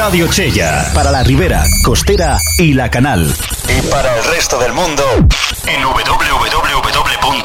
Radio Chella, para la Ribera, Costera y La Canal. Y para el resto del mundo, en www.radiochella.com.